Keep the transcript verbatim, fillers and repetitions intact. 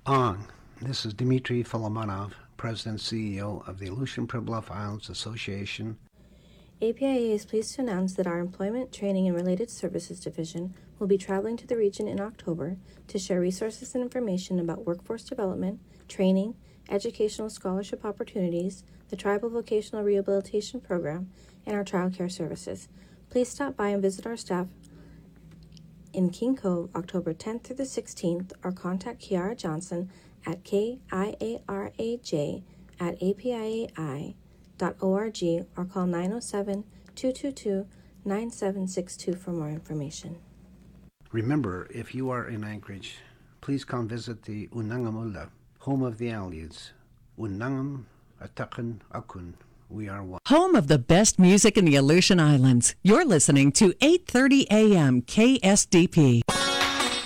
Ong. This is Dmitry Filomonov, President and C E O of the Aleutian Pribilof Islands Association. A P I A is pleased to announce that our Employment, Training, and Related Services Division will be traveling to the region in October to share resources and information about workforce development, training, educational scholarship opportunities, the Tribal Vocational Rehabilitation Program, and our child care services. Please stop by and visit our staff in King Cove October tenth through the sixteenth, or contact Kiara Johnson at K I A R A J at A P I A I dot org or call nine oh seven, two two two, nine seven six two for more information. Remember, if you are in Anchorage, please come visit the Unangamula, home of the Aleutians. Unangam Atakan Akun. We are one. Home of the best music in the Aleutian Islands. You're listening to eight thirty a.m. K S D P.